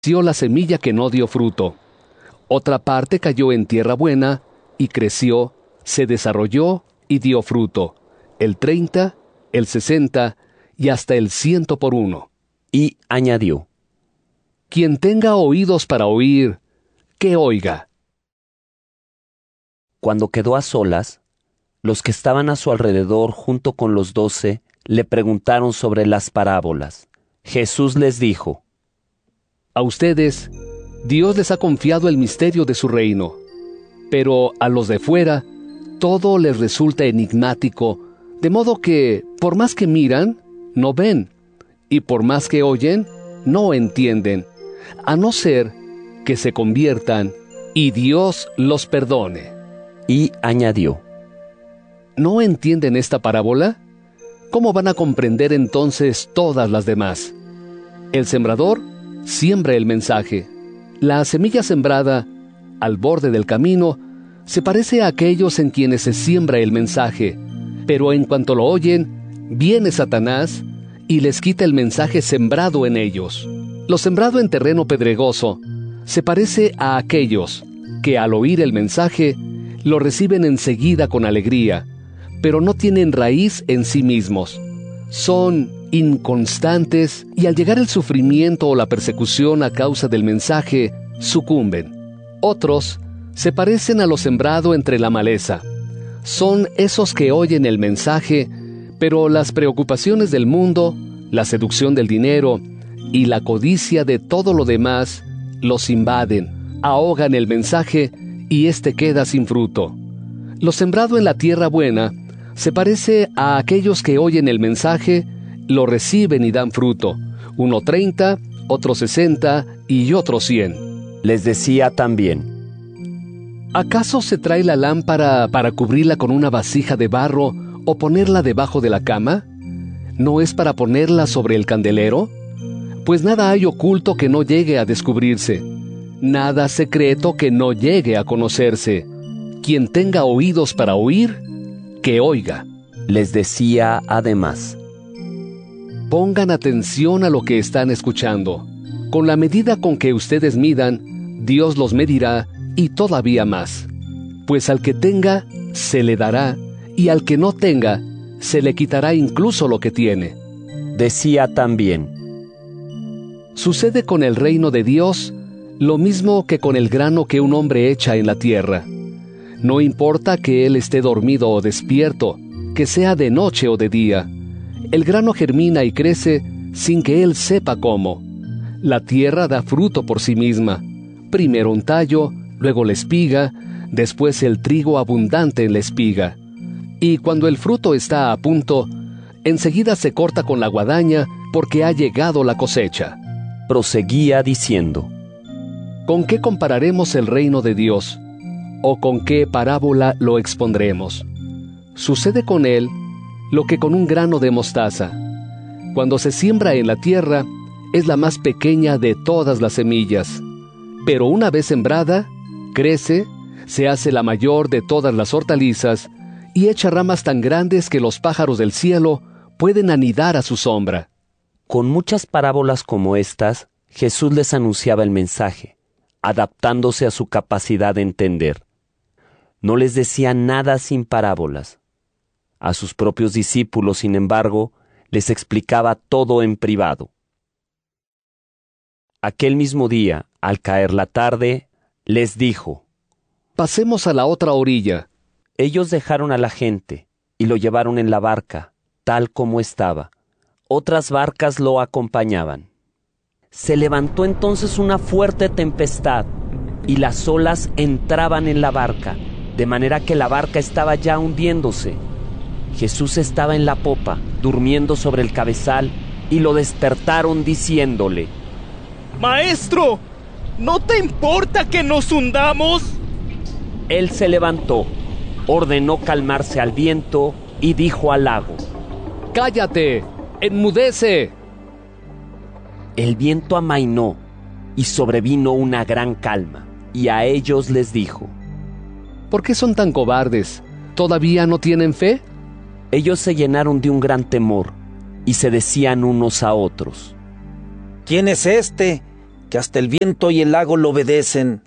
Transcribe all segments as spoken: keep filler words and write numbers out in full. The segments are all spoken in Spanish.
Dio la semilla que no dio fruto. Otra parte cayó en tierra buena, y creció, se desarrolló y dio fruto, el treinta, el sesenta y hasta el ciento por uno. Y añadió: Quien tenga oídos para oír, que oiga. Cuando quedó a solas, los que estaban a su alrededor junto con los doce le preguntaron sobre las parábolas. Jesús les dijo: A ustedes, Dios les ha confiado el misterio de su reino, pero a los de fuera, todo les resulta enigmático, de modo que, por más que miran, no ven, y por más que oyen, no entienden, a no ser que se conviertan y Dios los perdone. Y añadió: ¿No entienden esta parábola? ¿Cómo van a comprender entonces todas las demás? El sembrador siembra el mensaje. La semilla sembrada al borde del camino se parece a aquellos en quienes se siembra el mensaje, pero en cuanto lo oyen, viene Satanás y les quita el mensaje sembrado en ellos. Lo sembrado en terreno pedregoso se parece a aquellos que al oír el mensaje lo reciben enseguida con alegría, pero no tienen raíz en sí mismos. Son inconstantes y al llegar el sufrimiento o la persecución a causa del mensaje, sucumben. Otros se parecen a lo sembrado entre la maleza. Son esos que oyen el mensaje, pero las preocupaciones del mundo, la seducción del dinero y la codicia de todo lo demás los invaden, ahogan el mensaje y éste queda sin fruto. Lo sembrado en la tierra buena se parece a aquellos que oyen el mensaje, lo reciben y dan fruto, uno treinta, otro sesenta y otro cien. Les decía también: ¿Acaso se trae la lámpara para cubrirla con una vasija de barro o ponerla debajo de la cama? ¿No es para ponerla sobre el candelero? Pues nada hay oculto que no llegue a descubrirse, nada secreto que no llegue a conocerse. Quien tenga oídos para oír, que oiga. Les decía además: Pongan atención a lo que están escuchando. Con la medida con que ustedes midan, Dios los medirá y todavía más. Pues al que tenga, se le dará, y al que no tenga, se le quitará incluso lo que tiene. Decía también: Sucede con el reino de Dios lo mismo que con el grano que un hombre echa en la tierra. No importa que él esté dormido o despierto, que sea de noche o de día. El grano germina y crece sin que él sepa cómo. La tierra da fruto por sí misma. Primero un tallo, luego la espiga, después el trigo abundante en la espiga. Y cuando el fruto está a punto, enseguida se corta con la guadaña porque ha llegado la cosecha. Proseguía diciendo: ¿Con qué compararemos el reino de Dios? ¿O con qué parábola lo expondremos? Sucede con él lo que con un grano de mostaza. Cuando se siembra en la tierra, es la más pequeña de todas las semillas. Pero una vez sembrada, crece, se hace la mayor de todas las hortalizas y echa ramas tan grandes que los pájaros del cielo pueden anidar a su sombra. Con muchas parábolas como estas, Jesús les anunciaba el mensaje, adaptándose a su capacidad de entender. No les decía nada sin parábolas. A sus propios discípulos, sin embargo, les explicaba todo en privado. Aquel mismo día, al caer la tarde, les dijo: Pasemos a la otra orilla. Ellos dejaron a la gente y lo llevaron en la barca, tal como estaba. Otras barcas lo acompañaban. Se levantó entonces una fuerte tempestad, y las olas entraban en la barca, de manera que la barca estaba ya hundiéndose. Jesús estaba en la popa, durmiendo sobre el cabezal, y lo despertaron diciéndole: ¡Maestro! ¿No te importa que nos hundamos? Él se levantó, ordenó calmarse al viento y dijo al lago: ¡Cállate! ¡Enmudece! El viento amainó y sobrevino una gran calma, y a ellos les dijo: ¿Por qué son tan cobardes? ¿Todavía no tienen fe? Ellos se llenaron de un gran temor y se decían unos a otros: ¿Quién es este que hasta el viento y el lago lo obedecen.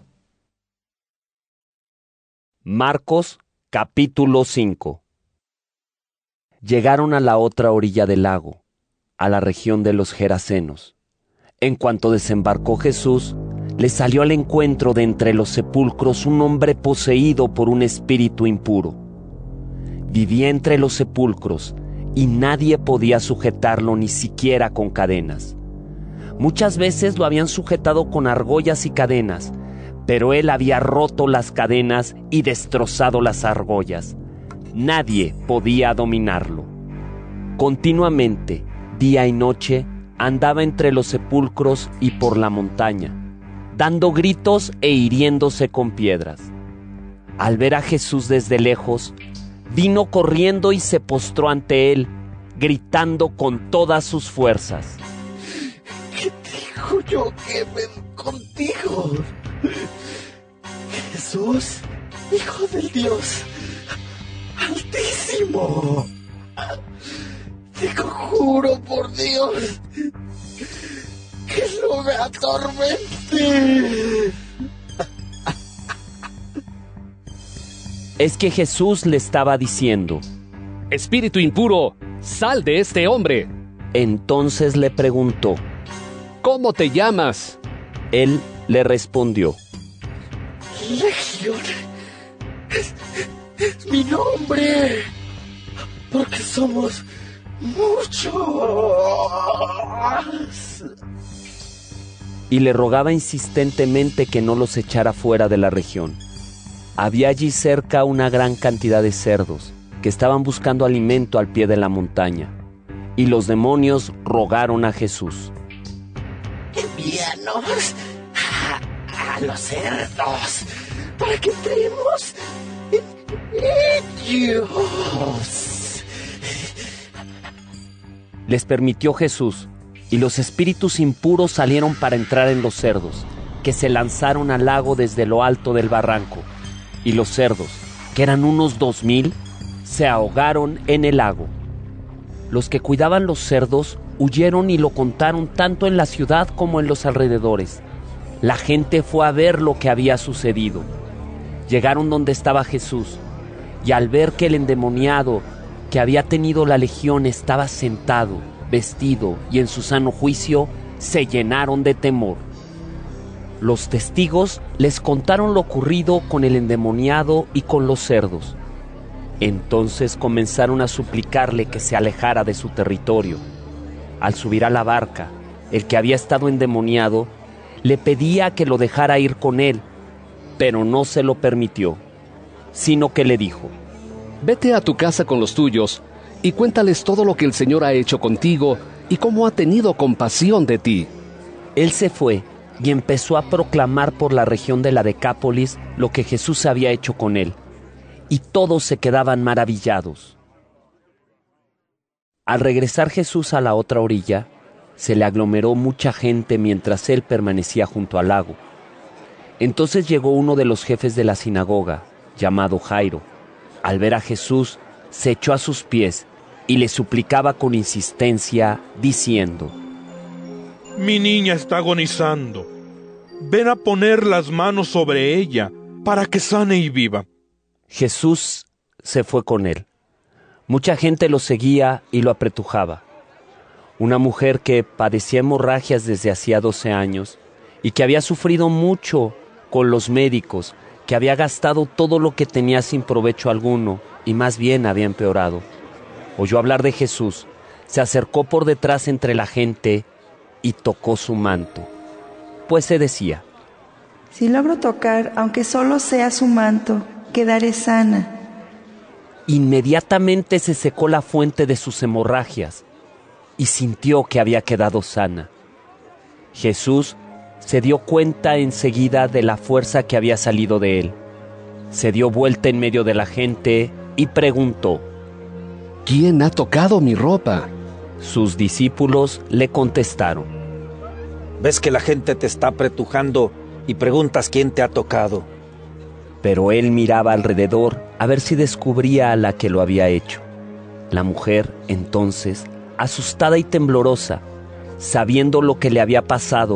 Marcos capítulo cinco. Llegaron a la otra orilla del lago, a la región de los Gerasenos. En cuanto desembarcó Jesús, le salió al encuentro de entre los sepulcros un hombre poseído por un espíritu impuro. Vivía entre los sepulcros y nadie podía sujetarlo ni siquiera con cadenas. Muchas veces lo habían sujetado con argollas y cadenas, pero él había roto las cadenas y destrozado las argollas. Nadie podía dominarlo. Continuamente, día y noche, andaba entre los sepulcros y por la montaña, dando gritos e hiriéndose con piedras. Al ver a Jesús desde lejos, vino corriendo y se postró ante él, gritando con todas sus fuerzas: ¿Qué digo yo que ven contigo? Jesús, Hijo del Dios Altísimo, te conjuro por Dios que no me atormentes. Es que Jesús le estaba diciendo: Espíritu impuro, sal de este hombre. Entonces le preguntó: ¿Cómo te llamas? Él le respondió: Legión es, es mi nombre, porque somos muchos. Y le rogaba insistentemente que no los echara fuera de la región. Había allí cerca una gran cantidad de cerdos que estaban buscando alimento al pie de la montaña, y los demonios rogaron a Jesús: Envíanos a, a los cerdos para que entremos en ellos. Les permitió Jesús, y los espíritus impuros salieron para entrar en los cerdos, que se lanzaron al lago desde lo alto del barranco. Y los cerdos, que eran unos dos mil, se ahogaron en el lago. Los que cuidaban los cerdos huyeron y lo contaron tanto en la ciudad como en los alrededores. La gente fue a ver lo que había sucedido. Llegaron donde estaba Jesús, y al ver que el endemoniado que había tenido la legión estaba sentado, vestido y en su sano juicio, se llenaron de temor. Los testigos les contaron lo ocurrido con el endemoniado y con los cerdos. Entonces comenzaron a suplicarle que se alejara de su territorio. Al subir a la barca, el que había estado endemoniado le pedía que lo dejara ir con él, pero no se lo permitió, sino que le dijo: Vete a tu casa con los tuyos y cuéntales todo lo que el Señor ha hecho contigo y cómo ha tenido compasión de ti. Él se fue y empezó a proclamar por la región de la Decápolis lo que Jesús había hecho con él, y todos se quedaban maravillados. Al regresar Jesús a la otra orilla, se le aglomeró mucha gente mientras él permanecía junto al lago. Entonces llegó uno de los jefes de la sinagoga, llamado Jairo. Al ver a Jesús, se echó a sus pies y le suplicaba con insistencia, diciendo: Mi niña está agonizando. Ven a poner las manos sobre ella para que sane y viva. Jesús se fue con él. Mucha gente lo seguía y lo apretujaba. Una mujer que padecía hemorragias desde hacía doce años y que había sufrido mucho con los médicos, que había gastado todo lo que tenía sin provecho alguno y más bien había empeorado, oyó hablar de Jesús, se acercó por detrás entre la gente y tocó su manto, pues se decía: Si logro tocar, aunque solo sea su manto, quedaré sana. Inmediatamente se secó la fuente de sus hemorragias y sintió que había quedado sana. Jesús se dio cuenta enseguida de la fuerza que había salido de él. Se dio vuelta en medio de la gente y preguntó: ¿Quién ha tocado mi ropa? Sus discípulos le contestaron: Ves que la gente te está apretujando y preguntas quién te ha tocado. Pero él miraba alrededor a ver si descubría a la que lo había hecho. La mujer, entonces, asustada y temblorosa, sabiendo lo que le había pasado,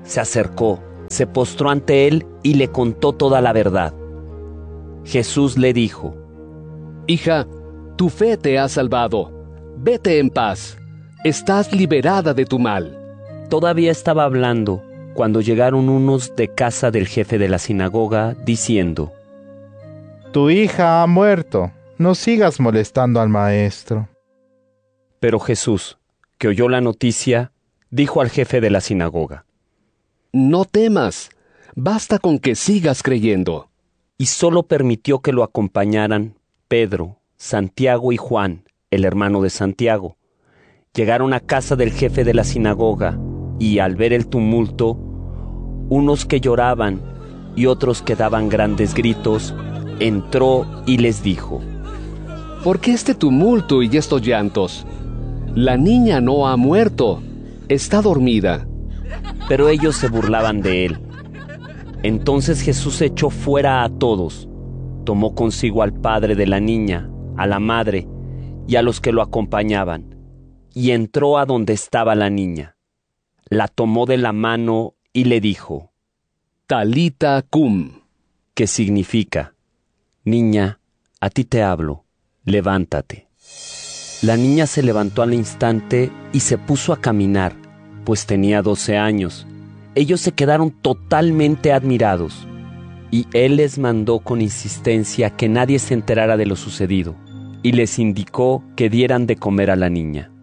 se acercó, se postró ante él y le contó toda la verdad. Jesús le dijo: Hija, tu fe te ha salvado. Vete en paz. Estás liberada de tu mal. Todavía estaba hablando cuando llegaron unos de casa del jefe de la sinagoga, diciendo: Tu hija ha muerto. No sigas molestando al maestro. Pero Jesús, que oyó la noticia, dijo al jefe de la sinagoga: No temas. Basta con que sigas creyendo. Y solo permitió que lo acompañaran Pedro, Santiago y Juan, el hermano de Santiago. Llegaron a casa del jefe de la sinagoga, y al ver el tumulto, unos que lloraban y otros que daban grandes gritos, entró y les dijo: ¿Por qué este tumulto y estos llantos? La niña no ha muerto, está dormida. Pero ellos se burlaban de él. Entonces Jesús echó fuera a todos, tomó consigo al padre de la niña, a la madre y a los que lo acompañaban, y entró a donde estaba la niña. La tomó de la mano y le dijo: Talita cum, que significa: Niña, a ti te hablo, levántate. La niña se levantó al instante y se puso a caminar, pues tenía doce años. Ellos se quedaron totalmente admirados, y él les mandó con insistencia que nadie se enterara de lo sucedido, y les indicó que dieran de comer a la niña.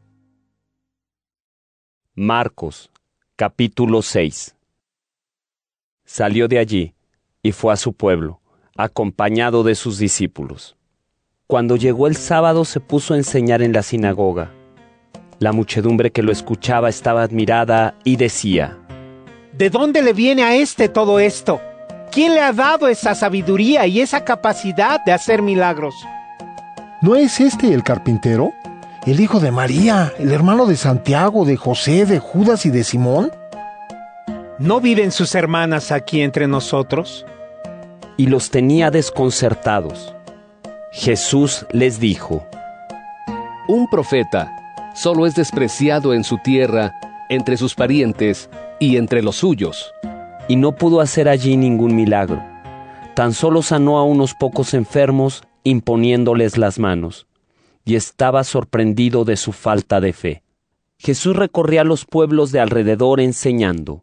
Marcos, capítulo seis. Salió de allí y fue a su pueblo, acompañado de sus discípulos. Cuando llegó el sábado se puso a enseñar en la sinagoga. La muchedumbre que lo escuchaba estaba admirada y decía: ¿De dónde le viene a este todo esto? ¿Quién le ha dado esa sabiduría y esa capacidad de hacer milagros? ¿No es este el carpintero? ¿El hijo de María, el hermano de Santiago, de José, de Judas y de Simón? ¿No viven sus hermanas aquí entre nosotros? Y los tenía desconcertados. Jesús les dijo: Un profeta solo es despreciado en su tierra, entre sus parientes y entre los suyos. Y no pudo hacer allí ningún milagro. Tan solo sanó a unos pocos enfermos, imponiéndoles las manos, y estaba sorprendido de su falta de fe. Jesús recorría los pueblos de alrededor enseñando.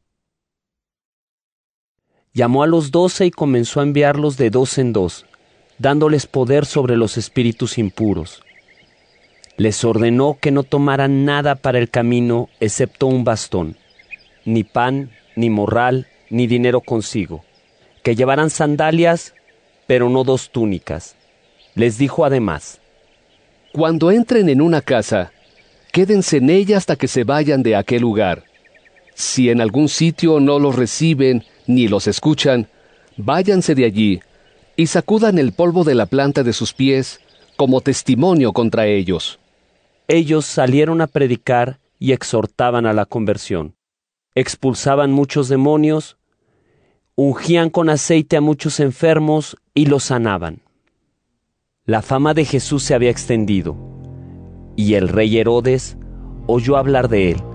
Llamó a los doce y comenzó a enviarlos de dos en dos, dándoles poder sobre los espíritus impuros. Les ordenó que no tomaran nada para el camino excepto un bastón, ni pan, ni morral, ni dinero consigo, que llevaran sandalias, pero no dos túnicas. Les dijo además: Cuando entren en una casa, quédense en ella hasta que se vayan de aquel lugar. Si en algún sitio no los reciben ni los escuchan, váyanse de allí y sacudan el polvo de la planta de sus pies como testimonio contra ellos. Ellos salieron a predicar y exhortaban a la conversión. Expulsaban muchos demonios, ungían con aceite a muchos enfermos y los sanaban. La fama de Jesús se había extendido, y el rey Herodes oyó hablar de él.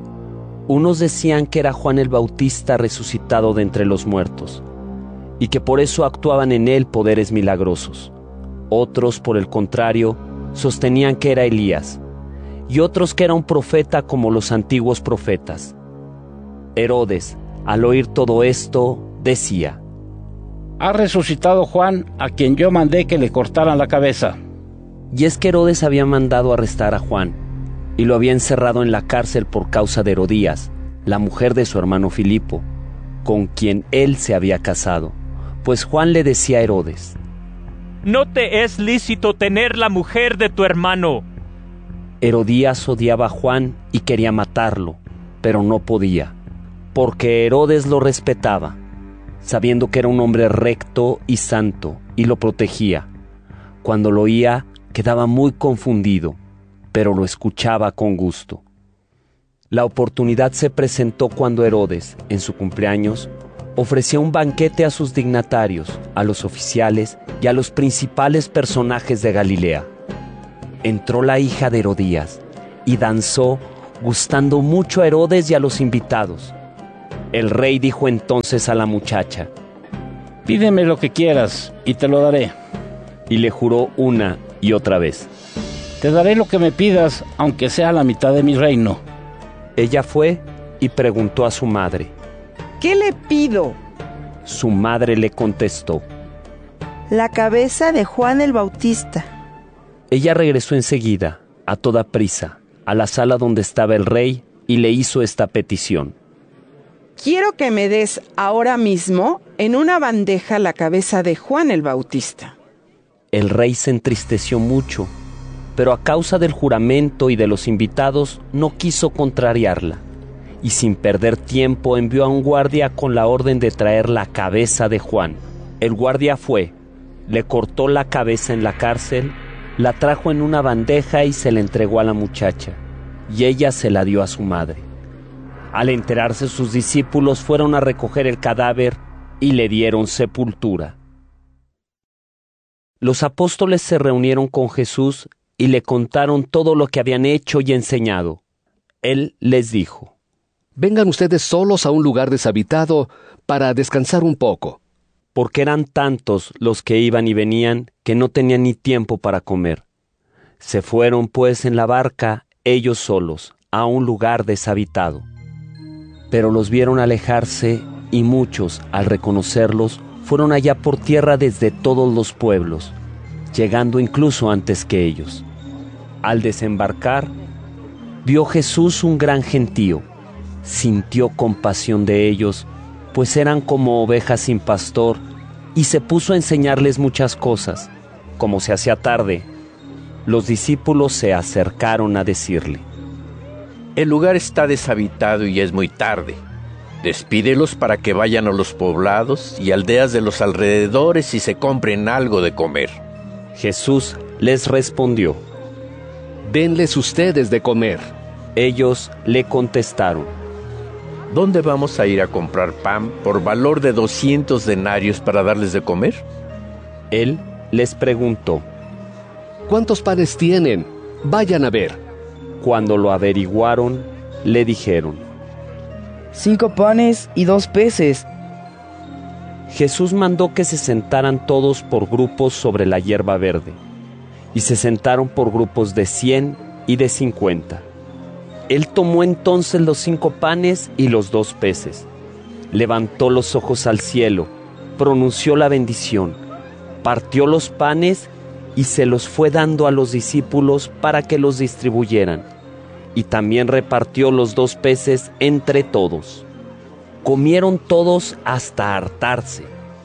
Unos decían que era Juan el Bautista resucitado de entre los muertos, y que por eso actuaban en él poderes milagrosos. Otros, por el contrario, sostenían que era Elías, y otros que era un profeta como los antiguos profetas. Herodes, al oír todo esto, decía: Ha resucitado Juan, a quien yo mandé que le cortaran la cabeza. Y es que Herodes había mandado arrestar a Juan, y lo había encerrado en la cárcel por causa de Herodías, la mujer de su hermano Filipo, con quien él se había casado, pues Juan le decía a Herodes: No te es lícito tener la mujer de tu hermano. Herodías odiaba a Juan y quería matarlo, pero no podía, porque Herodes lo respetaba, sabiendo que era un hombre recto y santo, y lo protegía. Cuando lo oía, quedaba muy confundido, pero lo escuchaba con gusto. La oportunidad se presentó cuando Herodes, en su cumpleaños, ofrecía un banquete a sus dignatarios, a los oficiales y a los principales personajes de Galilea. Entró la hija de Herodías y danzó, gustando mucho a Herodes y a los invitados. El rey dijo entonces a la muchacha: Pídeme lo que quieras y te lo daré. Y le juró una y otra vez: Te daré lo que me pidas, aunque sea la mitad de mi reino. Ella fue y preguntó a su madre: ¿Qué le pido? Su madre le contestó: La cabeza de Juan el Bautista. Ella regresó enseguida, a toda prisa, a la sala donde estaba el rey y le hizo esta petición: Quiero que me des ahora mismo en una bandeja la cabeza de Juan el Bautista. El rey se entristeció mucho, pero a causa del juramento y de los invitados no quiso contrariarla, y sin perder tiempo envió a un guardia con la orden de traer la cabeza de Juan. El guardia fue, le cortó la cabeza en la cárcel, la trajo en una bandeja y se la entregó a la muchacha, y ella se la dio a su madre. Al enterarse sus discípulos fueron a recoger el cadáver y le dieron sepultura. Los apóstoles se reunieron con Jesús y le contaron todo lo que habían hecho y enseñado. Él les dijo: Vengan ustedes solos a un lugar deshabitado para descansar un poco. Porque eran tantos los que iban y venían que no tenían ni tiempo para comer. Se fueron pues en la barca, ellos solos, a un lugar deshabitado. Pero los vieron alejarse y muchos, al reconocerlos, fueron allá por tierra desde todos los pueblos, llegando incluso antes que ellos. Al desembarcar, vio Jesús un gran gentío, sintió compasión de ellos, pues eran como ovejas sin pastor, y se puso a enseñarles muchas cosas. Como se hacía tarde, los discípulos se acercaron a decirle: El lugar está deshabitado y es muy tarde. Despídelos para que vayan a los poblados y aldeas de los alrededores y se compren algo de comer. Jesús les respondió: Denles ustedes de comer. Ellos le contestaron: ¿Dónde vamos a ir a comprar pan por valor de doscientos denarios para darles de comer? Él les preguntó: ¿Cuántos panes tienen? Vayan a ver. Cuando lo averiguaron, le dijeron: Cinco panes y dos peces. Jesús mandó que se sentaran todos por grupos sobre la hierba verde, y se sentaron por grupos de cien y de cincuenta. Él tomó entonces los cinco panes y los dos peces, levantó los ojos al cielo, pronunció la bendición, partió los panes y se los fue dando a los discípulos para que los distribuyeran, y también repartió los dos peces entre todos. Comieron todos hasta hartarse,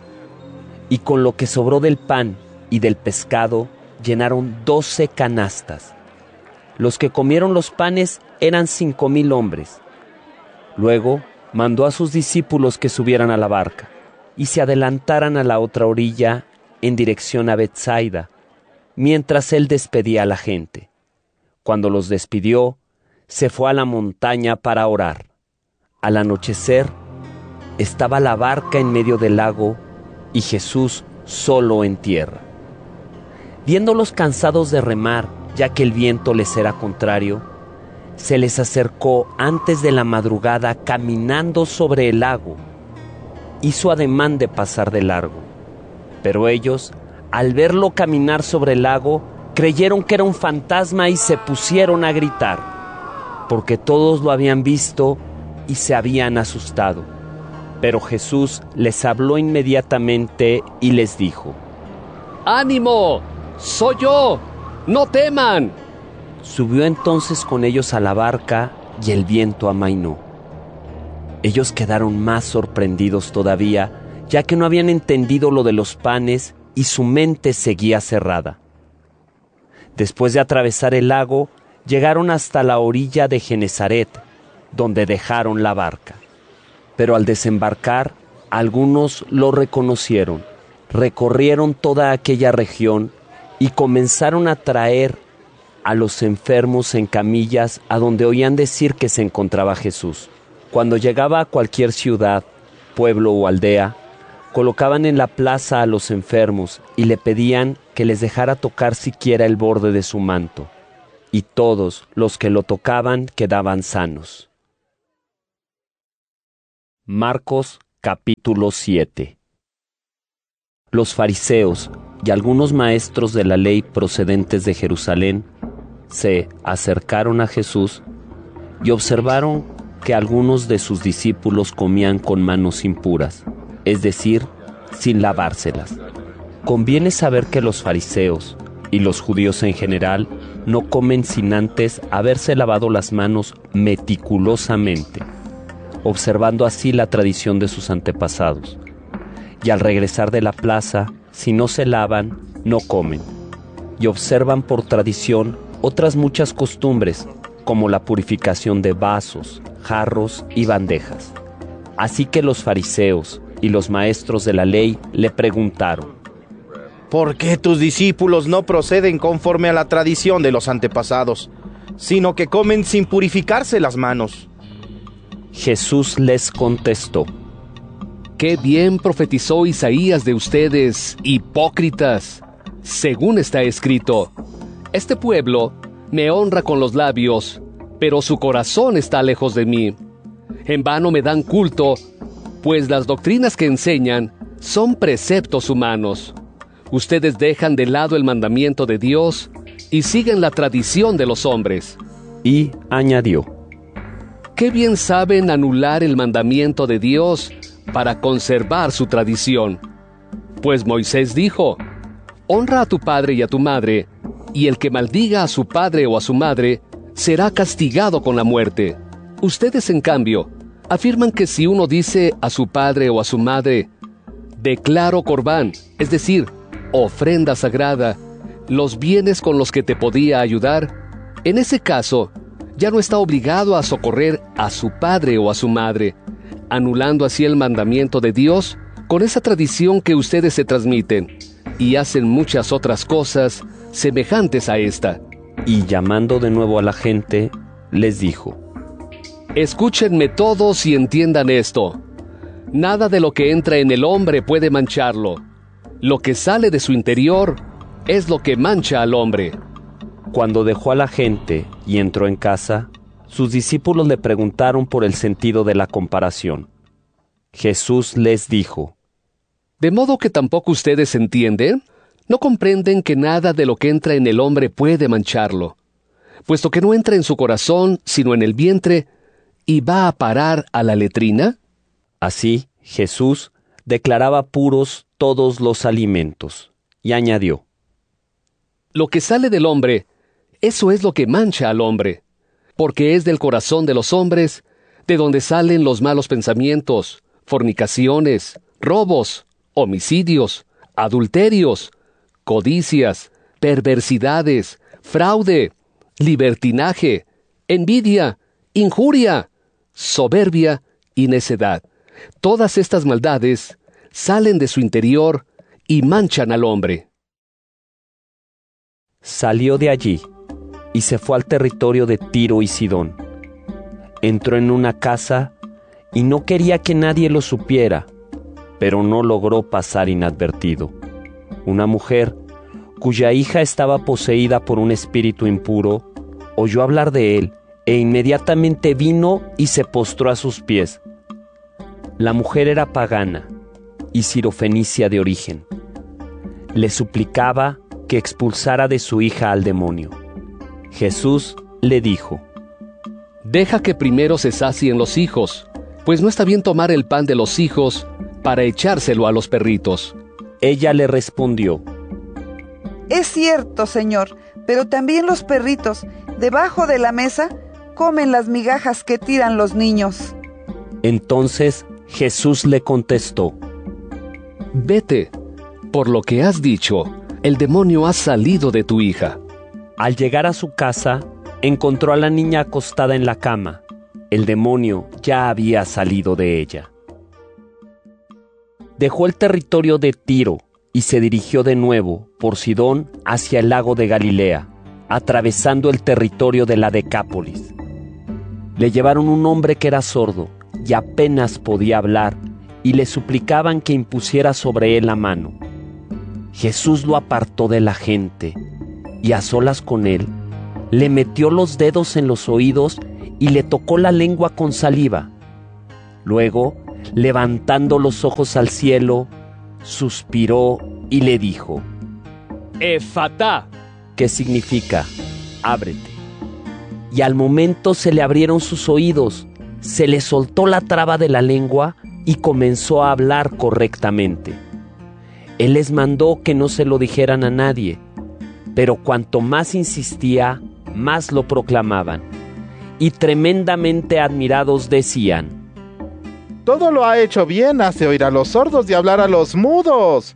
y con lo que sobró del pan y del pescado llenaron doce canastas. Los que comieron los panes eran cinco mil hombres. Luego mandó a sus discípulos que subieran a la barca y se adelantaran a la otra orilla en dirección a Betsaida, mientras él despedía a la gente. Cuando los despidió, se fue a la montaña para orar. Al anochecer, estaba la barca en medio del lago y Jesús solo en tierra. Viéndolos cansados de remar, ya que el viento les era contrario, se les acercó antes de la madrugada caminando sobre el lago. Hizo ademán de pasar de largo, pero ellos, al verlo caminar sobre el lago, creyeron que era un fantasma y se pusieron a gritar, porque todos lo habían visto y se habían asustado. Pero Jesús les habló inmediatamente y les dijo: ¡Ánimo! ¡Soy yo! ¡No teman! Subió entonces con ellos a la barca y el viento amainó. Ellos quedaron más sorprendidos todavía, ya que no habían entendido lo de los panes y su mente seguía cerrada. Después de atravesar el lago, llegaron hasta la orilla de Genesaret, donde dejaron la barca. Pero al desembarcar, algunos lo reconocieron, recorrieron toda aquella región y comenzaron a traer a los enfermos en camillas a donde oían decir que se encontraba Jesús. Cuando llegaba a cualquier ciudad, pueblo o aldea, colocaban en la plaza a los enfermos y le pedían que les dejara tocar siquiera el borde de su manto, y todos los que lo tocaban quedaban sanos. Marcos capítulo siete. Los fariseos y algunos maestros de la ley procedentes de Jerusalén se acercaron a Jesús y observaron que algunos de sus discípulos comían con manos impuras, es decir, sin lavárselas. Conviene saber que los fariseos y los judíos en general no comen sin antes haberse lavado las manos meticulosamente, observando así la tradición de sus antepasados. Y al regresar de la plaza, si no se lavan, no comen, y observan por tradición otras muchas costumbres, como la purificación de vasos, jarros y bandejas. Así que los fariseos y los maestros de la ley le preguntaron: ¿por qué tus discípulos no proceden conforme a la tradición de los antepasados, sino que comen sin purificarse las manos? Jesús les contestó: ¡qué bien profetizó Isaías de ustedes, hipócritas! Según está escrito, este pueblo me honra con los labios, pero su corazón está lejos de mí. En vano me dan culto, pues las doctrinas que enseñan son preceptos humanos. Ustedes dejan de lado el mandamiento de Dios y siguen la tradición de los hombres. Y añadió: qué bien saben anular el mandamiento de Dios para conservar su tradición. Pues Moisés dijo: honra a tu padre y a tu madre, y el que maldiga a su padre o a su madre será castigado con la muerte. Ustedes, en cambio, afirman que si uno dice a su padre o a su madre: declaro corbán, es decir, ofrenda sagrada, los bienes con los que te podía ayudar, en ese caso, ya no está obligado a socorrer a su padre o a su madre, anulando así el mandamiento de Dios con esa tradición que ustedes se transmiten, y hacen muchas otras cosas semejantes a esta. Y llamando de nuevo a la gente, les dijo: escúchenme todos y entiendan esto. Nada de lo que entra en el hombre puede mancharlo. Lo que sale de su interior es lo que mancha al hombre. Cuando dejó a la gente y entró en casa, sus discípulos le preguntaron por el sentido de la comparación. Jesús les dijo: ¿de modo que tampoco ustedes entienden? ¿No comprenden que nada de lo que entra en el hombre puede mancharlo? Puesto que no entra en su corazón, sino en el vientre, y va a parar a la letrina. Así, Jesús declaraba puros todos los alimentos, y añadió: lo que sale del hombre, eso es lo que mancha al hombre, porque es del corazón de los hombres de donde salen los malos pensamientos, fornicaciones, robos, homicidios, adulterios, codicias, perversidades, fraude, libertinaje, envidia, injuria, soberbia y necedad. Todas estas maldades salen de su interior y manchan al hombre. Salió de allí y se fue al territorio de Tiro y Sidón. Entró en una casa y no quería que nadie lo supiera, pero no logró pasar inadvertido. Una mujer, cuya hija estaba poseída por un espíritu impuro, oyó hablar de él e inmediatamente vino y se postró a sus pies. La mujer era pagana y sirofenicia de origen. Le suplicaba que expulsara de su hija al demonio. Jesús le dijo: deja que primero se sacien los hijos, pues no está bien tomar el pan de los hijos para echárselo a los perritos. Ella le respondió: es cierto, Señor, pero también los perritos, debajo de la mesa, comen las migajas que tiran los niños. Entonces Jesús le contestó: vete, por lo que has dicho, el demonio ha salido de tu hija. Al llegar a su casa, encontró a la niña acostada en la cama. El demonio ya había salido de ella. Dejó el territorio de Tiro y se dirigió de nuevo por Sidón hacia el lago de Galilea, atravesando el territorio de la Decápolis. Le llevaron un hombre que era sordo y apenas podía hablar, y le suplicaban que impusiera sobre él la mano. Jesús lo apartó de la gente, y a solas con él, le metió los dedos en los oídos y le tocó la lengua con saliva. Luego levantando los ojos al cielo, suspiró y le dijo: Efatá, que significa ábrete. Y al momento se le abrieron sus oídos, se le soltó la traba de la lengua y comenzó a hablar correctamente. Él les mandó que no se lo dijeran a nadie, pero cuanto más insistía, más lo proclamaban, y tremendamente admirados decían: Todo lo ha hecho bien, hace oír a los sordos y hablar a los mudos.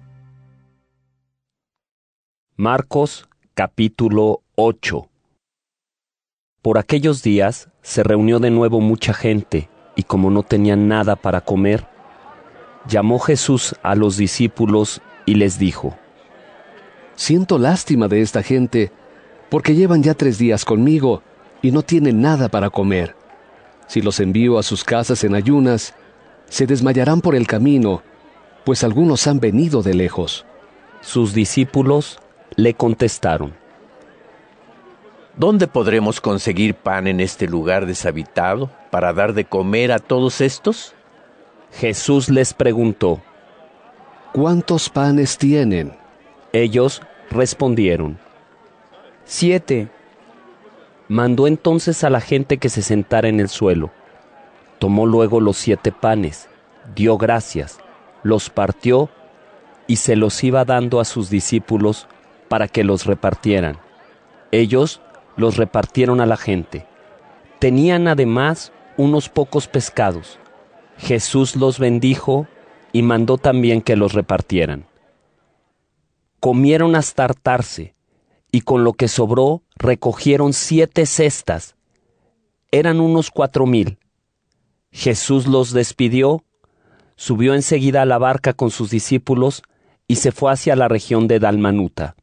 Marcos capítulo ocho. Por aquellos días se reunió de nuevo mucha gente, y como no tenían nada para comer, llamó Jesús a los discípulos y les dijo: Siento lástima de esta gente, porque llevan ya tres días conmigo y no tienen nada para comer. Si los envío a sus casas en ayunas, se desmayarán por el camino, pues algunos han venido de lejos. Sus discípulos le contestaron: ¿Dónde podremos conseguir pan en este lugar deshabitado para dar de comer a todos estos? Jesús les preguntó: ¿Cuántos panes tienen? Ellos respondieron: Siete. Mandó entonces a la gente que se sentara en el suelo. Tomó luego los siete panes, dio gracias, los partió y se los iba dando a sus discípulos para que los repartieran. Ellos los repartieron a la gente. Tenían además unos pocos pescados. Jesús los bendijo y mandó también que los repartieran. Comieron hasta hartarse, y con lo que sobró recogieron siete cestas. Eran unos cuatro mil. Jesús los despidió, subió enseguida a la barca con sus discípulos y se fue hacia la región de Dalmanuta.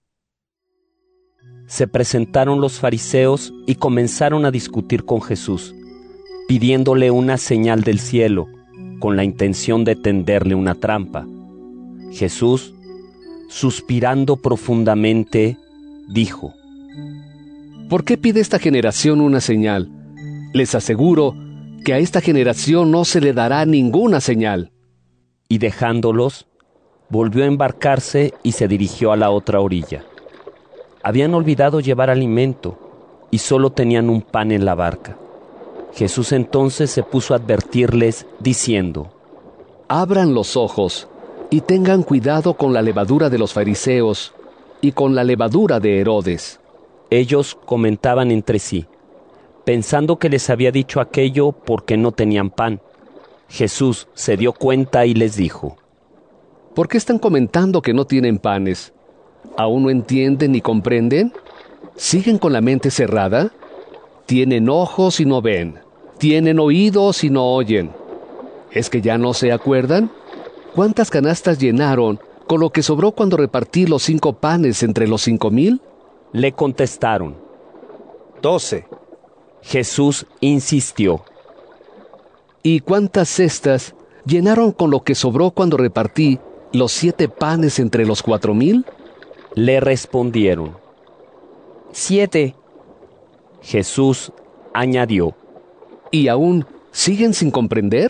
Se presentaron los fariseos y comenzaron a discutir con Jesús, pidiéndole una señal del cielo, con la intención de tenderle una trampa. Jesús, suspirando profundamente, dijo: ¿Por qué pide esta generación una señal? Les aseguro que a esta generación no se le dará ninguna señal. Y dejándolos, volvió a embarcarse y se dirigió a la otra orilla. Habían olvidado llevar alimento y solo tenían un pan en la barca. Jesús entonces se puso a advertirles, diciendo: Abran los ojos y tengan cuidado con la levadura de los fariseos y con la levadura de Herodes. Ellos comentaban entre sí, pensando que les había dicho aquello porque no tenían pan. Jesús se dio cuenta y les dijo: ¿Por qué están comentando que no tienen panes? ¿Aún no entienden ni comprenden? ¿Siguen con la mente cerrada? Tienen ojos y no ven, tienen oídos y no oyen. ¿Es que ya no se acuerdan? ¿Cuántas canastas llenaron con lo que sobró cuando repartí los cinco panes entre los cinco mil? Le contestaron: Doce. Jesús insistió: ¿Y cuántas cestas llenaron con lo que sobró cuando repartí los siete panes entre los cuatro mil? Le respondieron: Siete. Jesús añadió: ¿Y aún siguen sin comprender?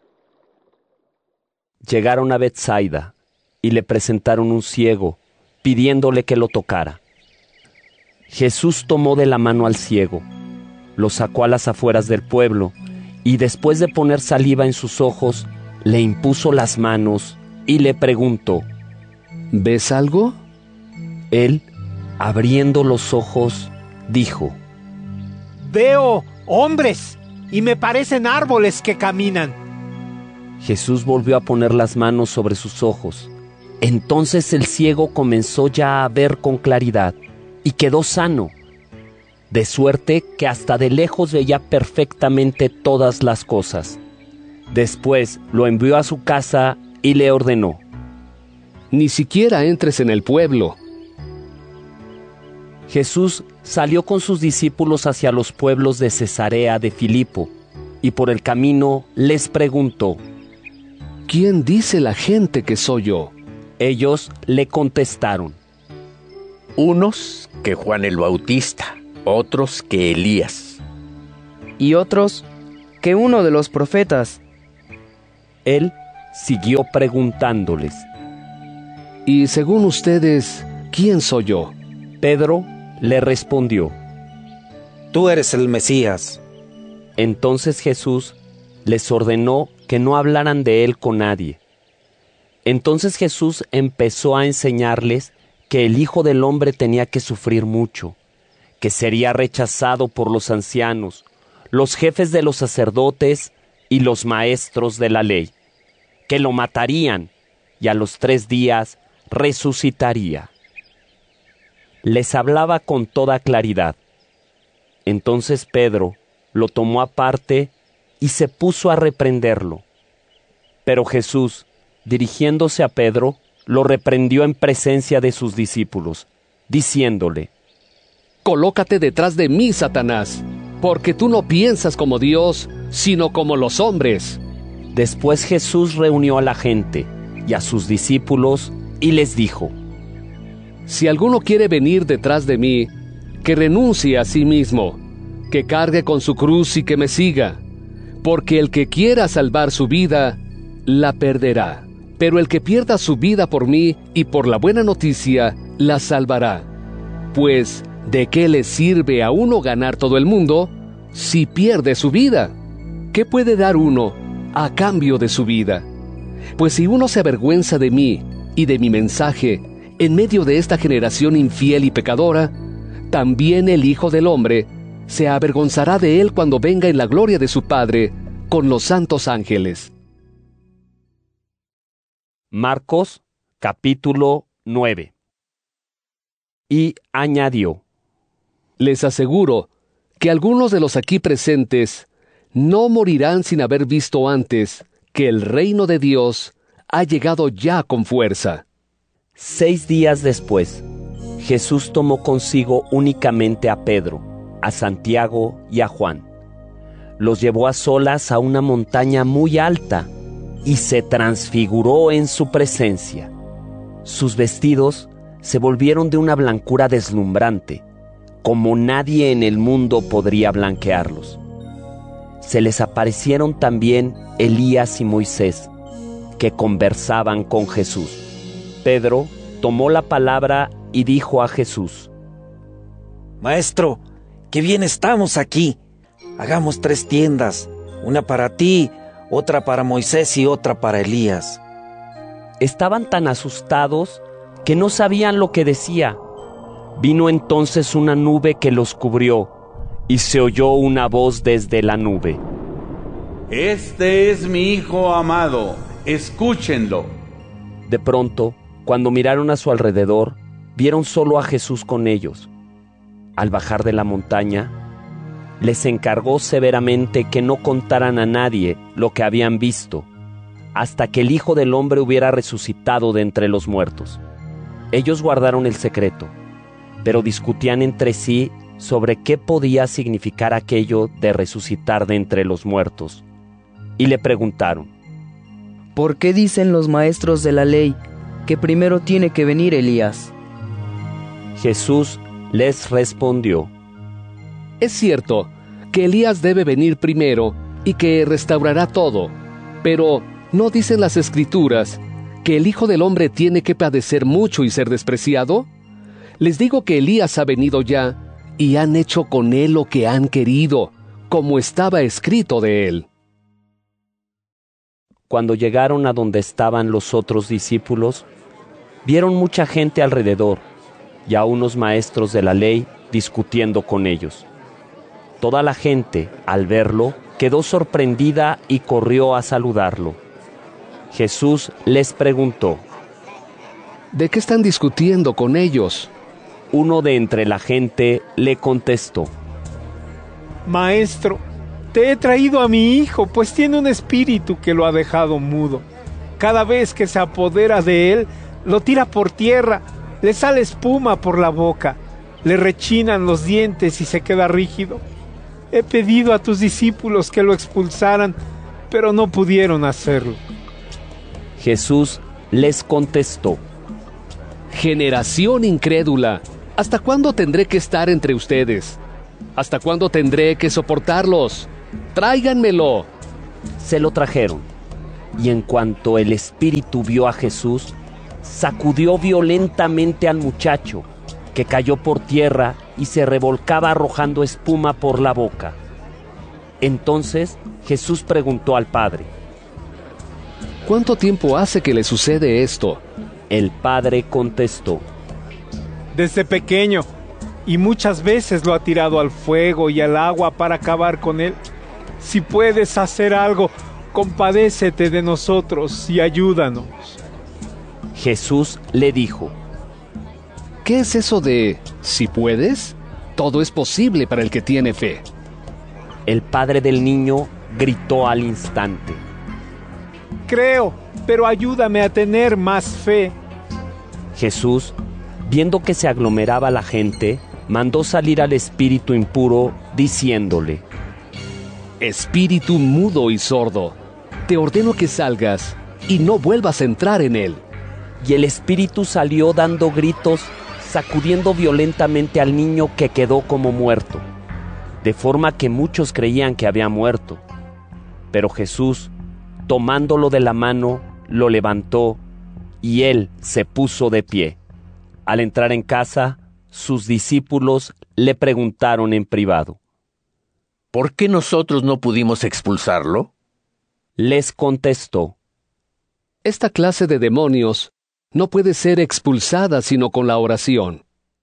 Llegaron a Betsaida y le presentaron un ciego, pidiéndole que lo tocara. Jesús tomó de la mano al ciego, lo sacó a las afueras del pueblo y después de poner saliva en sus ojos, le impuso las manos y le preguntó: ¿Ves algo? Él, abriendo los ojos, dijo: Veo hombres y me parecen árboles que caminan. Jesús volvió a poner las manos sobre sus ojos. Entonces el ciego comenzó ya a ver con claridad y quedó sano, de suerte que hasta de lejos veía perfectamente todas las cosas. Después lo envió a su casa y le ordenó: Ni siquiera entres en el pueblo. Jesús salió con sus discípulos hacia los pueblos de Cesarea de Filipo, y por el camino les preguntó: ¿Quién dice la gente que soy yo? Ellos le contestaron: Unos que Juan el Bautista, otros que Elías, y otros que uno de los profetas. Él siguió preguntándoles: ¿Y según ustedes, quién soy yo? Pedro le respondió: Tú eres el Mesías. Entonces Jesús les ordenó que no hablaran de él con nadie. Entonces Jesús empezó a enseñarles que el Hijo del Hombre tenía que sufrir mucho, que sería rechazado por los ancianos, los jefes de los sacerdotes y los maestros de la ley, que lo matarían y a los tres días resucitaría. Les hablaba con toda claridad. Entonces Pedro lo tomó aparte y se puso a reprenderlo. Pero Jesús, dirigiéndose a Pedro, lo reprendió en presencia de sus discípulos, diciéndole: Colócate detrás de mí, Satanás, porque tú no piensas como Dios, sino como los hombres. Después Jesús reunió a la gente y a sus discípulos y les dijo: Si alguno quiere venir detrás de mí, que renuncie a sí mismo, que cargue con su cruz y que me siga, porque el que quiera salvar su vida, la perderá. Pero el que pierda su vida por mí y por la buena noticia, la salvará. Pues, ¿de qué le sirve a uno ganar todo el mundo si pierde su vida? ¿Qué puede dar uno a cambio de su vida? Pues si uno se avergüenza de mí y de mi mensaje en medio de esta generación infiel y pecadora, también el Hijo del Hombre se avergonzará de él cuando venga en la gloria de su Padre con los santos ángeles. Marcos, capítulo nueve. Y añadió: Les aseguro que algunos de los aquí presentes no morirán sin haber visto antes que el reino de Dios ha llegado ya con fuerza. Seis días después, Jesús tomó consigo únicamente a Pedro, a Santiago y a Juan. Los llevó a solas a una montaña muy alta y se transfiguró en su presencia. Sus vestidos se volvieron de una blancura deslumbrante, como nadie en el mundo podría blanquearlos. Se les aparecieron también Elías y Moisés, que conversaban con Jesús. Pedro tomó la palabra y dijo a Jesús: Maestro, qué bien estamos aquí. Hagamos tres tiendas, una para ti, otra para Moisés y otra para Elías. Estaban tan asustados que no sabían lo que decía. Vino entonces una nube que los cubrió, y se oyó una voz desde la nube: Este es mi Hijo amado, escúchenlo. De pronto, cuando miraron a su alrededor, vieron solo a Jesús con ellos. Al bajar de la montaña, les encargó severamente que no contaran a nadie lo que habían visto, hasta que el Hijo del Hombre hubiera resucitado de entre los muertos. Ellos guardaron el secreto, pero discutían entre sí sobre qué podía significar aquello de resucitar de entre los muertos. Y le preguntaron: ¿Por qué dicen los maestros de la ley que primero tiene que venir Elías? Jesús les respondió: Es cierto que Elías debe venir primero y que restaurará todo, pero ¿no dicen las Escrituras que el Hijo del Hombre tiene que padecer mucho y ser despreciado? Les digo que Elías ha venido ya y han hecho con él lo que han querido, como estaba escrito de él. Cuando llegaron a donde estaban los otros discípulos, vieron mucha gente alrededor y a unos maestros de la ley discutiendo con ellos. Toda la gente, al verlo, quedó sorprendida y corrió a saludarlo. Jesús les preguntó: ¿De qué están discutiendo con ellos? Uno de entre la gente le contestó: Maestro, te he traído a mi hijo, pues tiene un espíritu que lo ha dejado mudo. Cada vez que se apodera de él, lo tira por tierra, le sale espuma por la boca, le rechinan los dientes y se queda rígido. He pedido a tus discípulos que lo expulsaran, pero no pudieron hacerlo. Jesús les contestó: Generación incrédula, ¿hasta cuándo tendré que estar entre ustedes? ¿Hasta cuándo tendré que soportarlos? ¡Tráiganmelo! Se lo trajeron. Y en cuanto el espíritu vio a Jesús, sacudió violentamente al muchacho, que cayó por tierra y se revolcaba arrojando espuma por la boca. Entonces Jesús preguntó al padre: ¿cuánto tiempo hace que le sucede esto? El padre contestó: desde pequeño, y muchas veces lo ha tirado al fuego y al agua para acabar con él. Si puedes hacer algo, compadécete de nosotros y ayúdanos. Jesús le dijo: ¿qué es eso de si puedes? Todo es posible para el que tiene fe. El padre del niño gritó al instante: creo, pero ayúdame a tener más fe. Jesús, viendo que se aglomeraba la gente, mandó salir al espíritu impuro, diciéndole: espíritu mudo y sordo, te ordeno que salgas y no vuelvas a entrar en él. Y el espíritu salió dando gritos, sacudiendo violentamente al niño, que quedó como muerto, de forma que muchos creían que había muerto. Pero Jesús, tomándolo de la mano, lo levantó, y él se puso de pie. Al entrar en casa, sus discípulos le preguntaron en privado: ¿por qué nosotros no pudimos expulsarlo? Les contestó: esta clase de demonios no puede ser expulsada sino con la oración.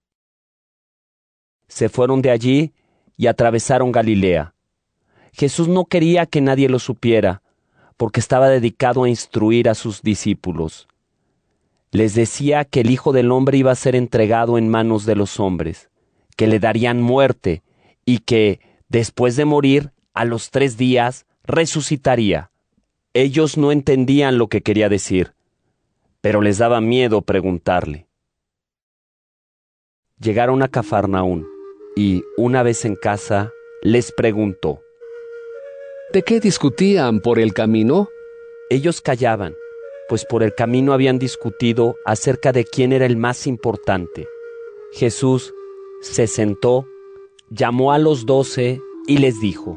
Se fueron de allí y atravesaron Galilea. Jesús no quería que nadie lo supiera, porque estaba dedicado a instruir a sus discípulos. Les decía que el Hijo del Hombre iba a ser entregado en manos de los hombres, que le darían muerte y que, después de morir, a los tres días, resucitaría. Ellos no entendían lo que quería decir, pero les daba miedo preguntarle. Llegaron a Cafarnaún y, una vez en casa, les preguntó: ¿de qué discutían por el camino? Ellos callaban, pues por el camino habían discutido acerca de quién era el más importante. Jesús se sentó, llamó a los doce y les dijo: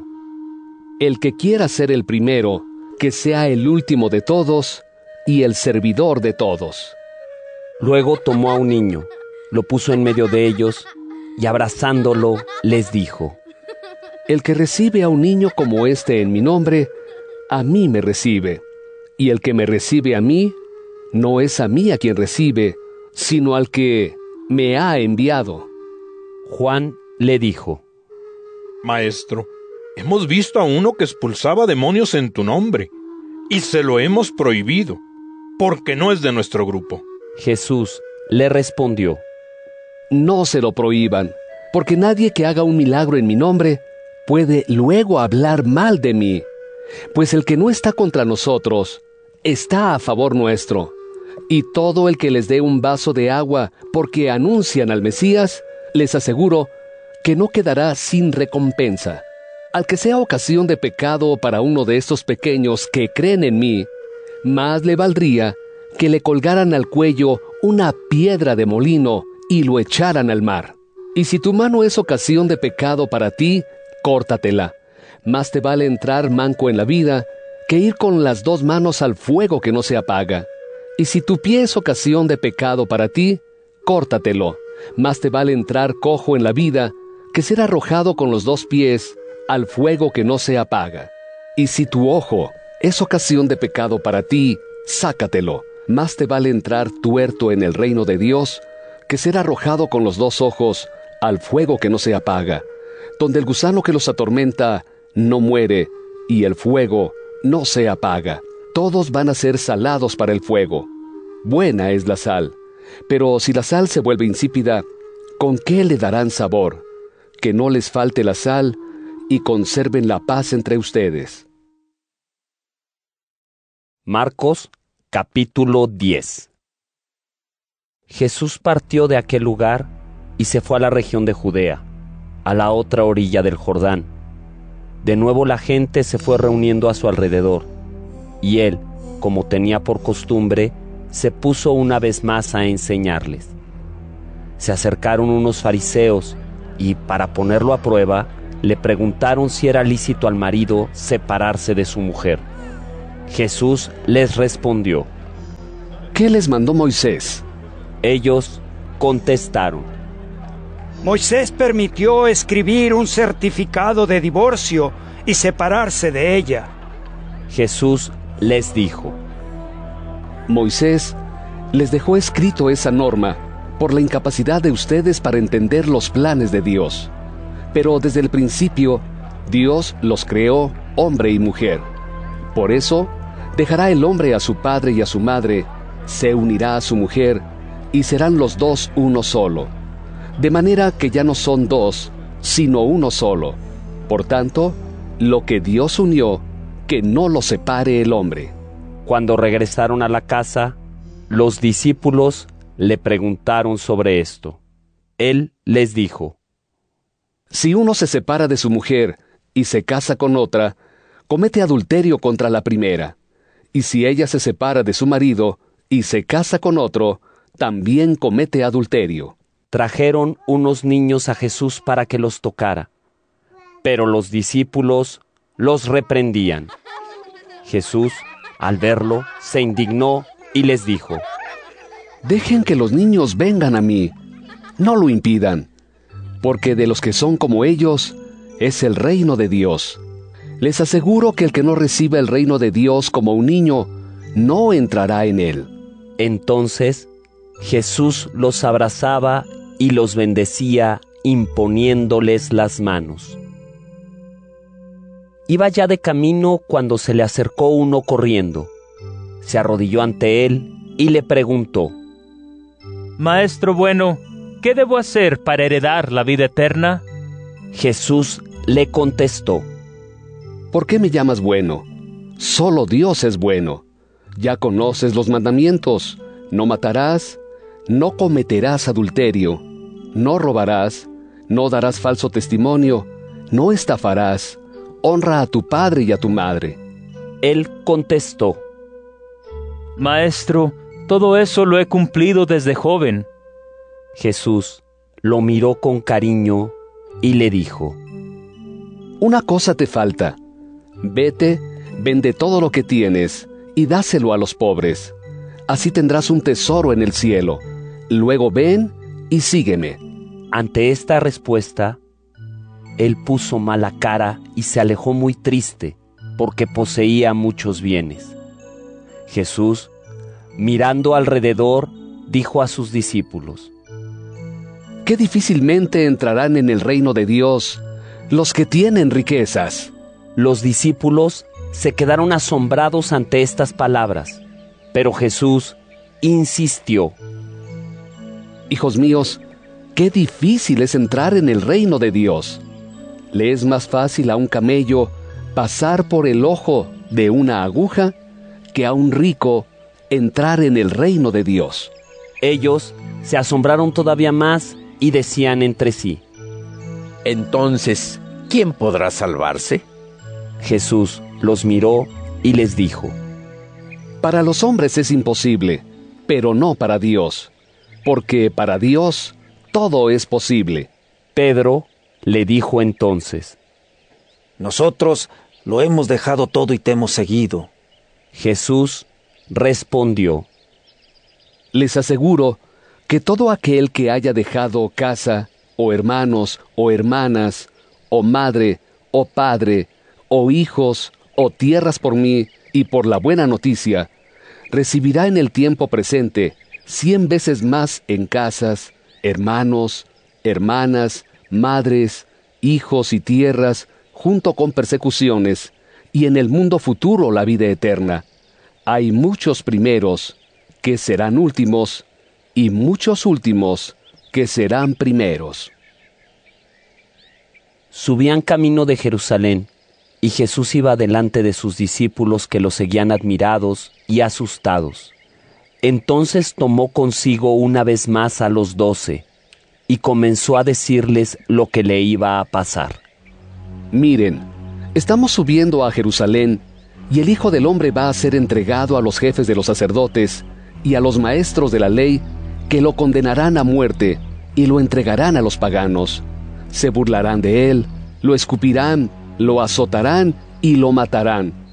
el que quiera ser el primero, que sea el último de todos y el servidor de todos. Luego tomó a un niño, lo puso en medio de ellos y, abrazándolo, les dijo: el que recibe a un niño como este en mi nombre, a mí me recibe. Y el que me recibe a mí, no es a mí a quien recibe, sino al que me ha enviado. Juan le dijo: Maestro, hemos visto a uno que expulsaba demonios en tu nombre, y se lo hemos prohibido, porque no es de nuestro grupo. Jesús le respondió: no se lo prohíban, porque nadie que haga un milagro en mi nombre puede luego hablar mal de mí, pues el que no está contra nosotros está a favor nuestro. Y todo el que les dé un vaso de agua porque anuncian al Mesías, les aseguro que no quedará sin recompensa. Al que sea ocasión de pecado para uno de estos pequeños que creen en mí, más le valdría que le colgaran al cuello una piedra de molino y lo echaran al mar. Y si tu mano es ocasión de pecado para ti, córtatela. Más te vale entrar manco en la vida que ir con las dos manos al fuego que no se apaga. Y si tu pie es ocasión de pecado para ti, córtatelo. Más te vale entrar cojo en la vida que ser arrojado con los dos pies al fuego que no se apaga. Y si tu ojo es ocasión de pecado para ti, sácatelo. Más te vale entrar tuerto en el reino de Dios que ser arrojado con los dos ojos al fuego que no se apaga, donde el gusano que los atormenta no muere y el fuego no se apaga. Todos van a ser salados para el fuego. Buena es la sal, pero si la sal se vuelve insípida, ¿con qué le darán sabor? Que no les falte la sal y conserven la paz entre ustedes. Marcos, capítulo diez. Jesús partió de aquel lugar y se fue a la región de Judea, a la otra orilla del Jordán. De nuevo la gente se fue reuniendo a su alrededor, y él, como tenía por costumbre, se puso una vez más a enseñarles. Se acercaron unos fariseos y, para ponerlo a prueba, le preguntaron si era lícito al marido separarse de su mujer. Jesús les respondió: ¿Qué les mandó Moisés? Ellos contestaron: Moisés permitió escribir un certificado de divorcio y separarse de ella. Jesús les dijo: Moisés les dejó escrito esa norma por la incapacidad de ustedes para entender los planes de Dios. Pero desde el principio, Dios los creó hombre y mujer. Por eso, dejará el hombre a su padre y a su madre, se unirá a su mujer, y serán los dos uno solo. De manera que ya no son dos, sino uno solo. Por tanto, lo que Dios unió, que no lo separe el hombre. Cuando regresaron a la casa, los discípulos le preguntaron sobre esto. Él les dijo: Si uno se separa de su mujer y se casa con otra, comete adulterio contra la primera. Y si ella se separa de su marido y se casa con otro, también comete adulterio. Trajeron unos niños a Jesús para que los tocara, pero los discípulos los reprendían. Jesús, al verlo, se indignó y les dijo: Dejen que los niños vengan a mí, no lo impidan, porque de los que son como ellos es el reino de Dios. Les aseguro que el que no reciba el reino de Dios como un niño, no entrará en él. Entonces Jesús los abrazaba y los bendecía, imponiéndoles las manos. Iba ya de camino cuando se le acercó uno corriendo. Se arrodilló ante él y le preguntó: Maestro bueno, ¿qué debo hacer para heredar la vida eterna? Jesús le contestó: ¿Por qué me llamas bueno? Solo Dios es bueno. Ya conoces los mandamientos: no matarás, no cometerás adulterio, no robarás, no darás falso testimonio, no estafarás, honra a tu padre y a tu madre. Él contestó: Maestro, todo eso lo he cumplido desde joven. Jesús lo miró con cariño y le dijo: Una cosa te falta. Vete, vende todo lo que tienes y dáselo a los pobres. Así tendrás un tesoro en el cielo. Luego ven y sígueme. Ante esta respuesta, él puso mala cara y se alejó muy triste, porque poseía muchos bienes. Jesús, mirando alrededor, dijo a sus discípulos: Qué difícilmente entrarán en el reino de Dios los que tienen riquezas. Los discípulos se quedaron asombrados ante estas palabras, pero Jesús insistió: Hijos míos, qué difícil es entrar en el reino de Dios. Le es más fácil a un camello pasar por el ojo de una aguja que a un rico entrar en el reino de Dios. Ellos se asombraron todavía más y decían entre sí: Entonces, ¿quién podrá salvarse? Jesús los miró y les dijo: Para los hombres es imposible, pero no para Dios, porque para Dios todo es posible. Pedro le dijo entonces: Nosotros lo hemos dejado todo y te hemos seguido. Jesús respondió: Les aseguro que todo aquel que haya dejado casa, o hermanos, o hermanas, o madre, o padre, o hijos, o tierras por mí y por la buena noticia, recibirá en el tiempo presente cien veces más en casas, hermanos, hermanas, madres, hijos y tierras, junto con persecuciones, y en el mundo futuro la vida eterna. Hay muchos primeros que serán últimos, y muchos últimos que serán primeros. Subían camino de Jerusalén, y Jesús iba delante de sus discípulos que lo seguían admirados y asustados. Entonces tomó consigo una vez más a los doce, y comenzó a decirles lo que le iba a pasar. Miren, estamos subiendo a Jerusalén, y el Hijo del Hombre va a ser entregado a los jefes de los sacerdotes y a los maestros de la ley, que lo condenarán a muerte y lo entregarán a los paganos. Se burlarán de él, lo escupirán, lo azotarán y lo matarán.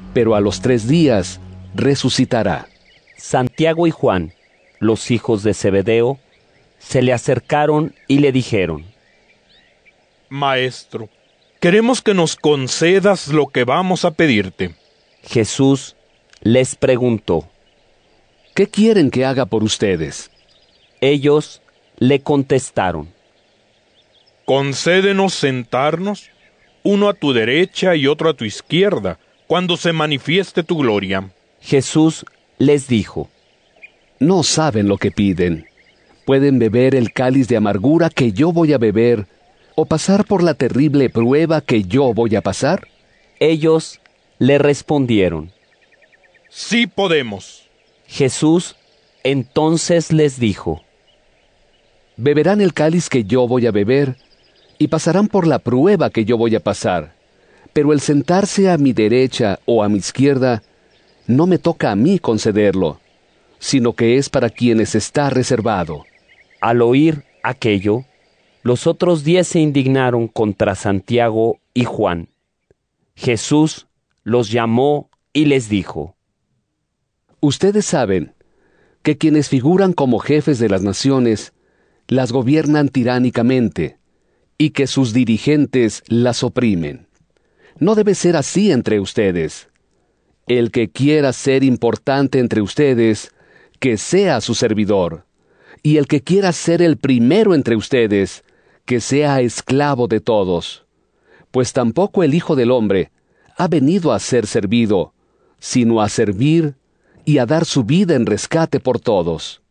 pero a los tres días resucitará. Santiago y Juan, los hijos de Zebedeo, se le acercaron y le dijeron: Maestro, queremos que nos concedas lo que vamos a pedirte. Jesús les preguntó: ¿Qué quieren que haga por ustedes? Ellos le contestaron: Concédenos sentarnos, uno a tu derecha y otro a tu izquierda, cuando se manifieste tu gloria. Jesús les dijo: No saben lo que piden. ¿Pueden beber el cáliz de amargura que yo voy a beber, o pasar por la terrible prueba que yo voy a pasar? Ellos le respondieron: Sí podemos. Jesús entonces les dijo: Beberán el cáliz que yo voy a beber, y pasarán por la prueba que yo voy a pasar, pero el sentarse a mi derecha o a mi izquierda no me toca a mí concederlo, sino que es para quienes está reservado. Al oír aquello, los otros diez se indignaron contra Santiago y Juan. Jesús los llamó y les dijo: Ustedes saben que quienes figuran como jefes de las naciones las gobiernan tiránicamente, y que sus dirigentes las oprimen. No debe ser así entre ustedes. El que quiera ser importante entre ustedes, que sea su servidor, y el que quiera ser el primero entre ustedes, que sea esclavo de todos. Pues tampoco el Hijo del Hombre ha venido a ser servido, sino a servir y a dar su vida en rescate por todos.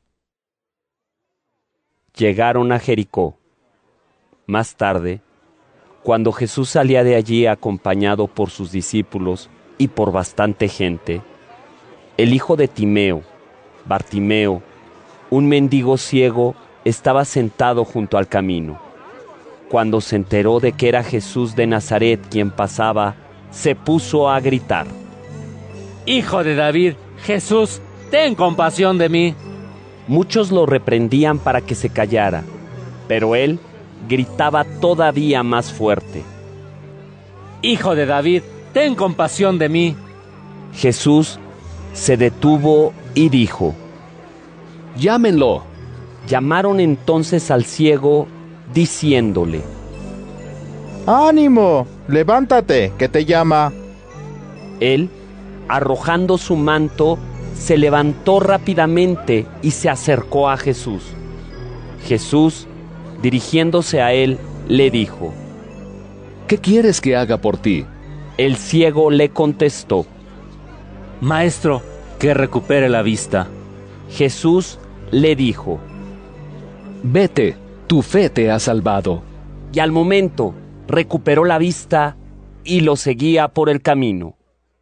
Llegaron a Jericó. Más tarde, cuando Jesús salía de allí acompañado por sus discípulos y por bastante gente, el hijo de Timeo, Bartimeo, un mendigo ciego, estaba sentado junto al camino. Cuando se enteró de que era Jesús de Nazaret quien pasaba, se puso a gritar: Hijo de David, Jesús, ten compasión de mí. Muchos lo reprendían para que se callara, pero él gritaba todavía más fuerte: Hijo de David, ten compasión de mí. Jesús se detuvo y dijo: Llámenlo. Llamaron entonces al ciego, diciéndole: ¡Ánimo! Levántate, que te llama. Él, arrojando su manto, se levantó rápidamente y se acercó a Jesús. Jesús, dirigiéndose a él, le dijo: ¿Qué quieres que haga por ti? El ciego le contestó: Maestro, que recupere la vista. Jesús le dijo: Vete, tu fe te ha salvado. Y al momento recuperó la vista y lo seguía por el camino.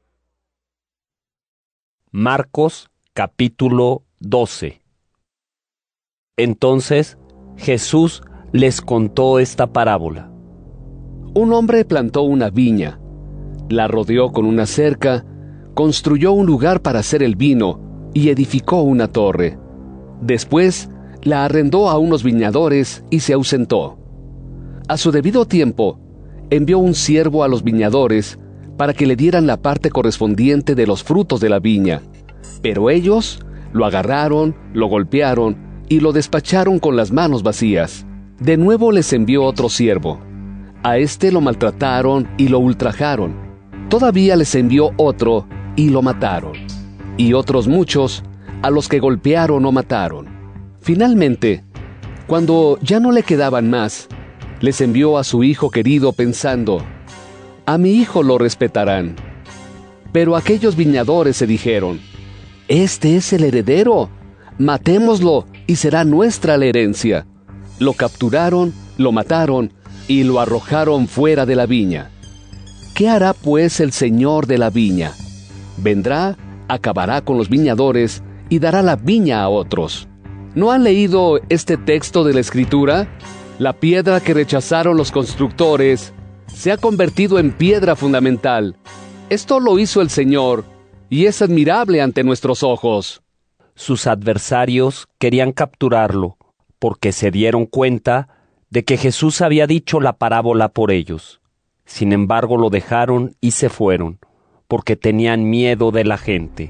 Marcos capítulo doce. Entonces Jesús les contó esta parábola. Un hombre plantó una viña, la rodeó con una cerca, construyó un lugar para hacer el vino y edificó una torre. Después la arrendó a unos viñadores y se ausentó. A su debido tiempo, envió un siervo a los viñadores para que le dieran la parte correspondiente de los frutos de la viña. Pero ellos lo agarraron, lo golpearon y lo despacharon con las manos vacías. De nuevo les envió otro siervo. A este lo maltrataron y lo ultrajaron. Todavía les envió otro y lo mataron. Y otros muchos a los que golpearon o mataron. Finalmente, cuando ya no le quedaban más, les envió a su hijo querido pensando: a mi hijo lo respetarán. Pero aquellos viñadores se dijeron: este es el heredero, matémoslo y será nuestra la herencia. Lo capturaron, lo mataron y lo arrojaron fuera de la viña. ¿Qué hará pues el señor de la viña? Vendrá, acabará con los viñadores y dará la viña a otros. ¿No han leído este texto de la Escritura? La piedra que rechazaron los constructores se ha convertido en piedra fundamental. Esto lo hizo el Señor, y es admirable ante nuestros ojos. Sus adversarios querían capturarlo, porque se dieron cuenta de que Jesús había dicho la parábola por ellos. Sin embargo, lo dejaron y se fueron, porque tenían miedo de la gente.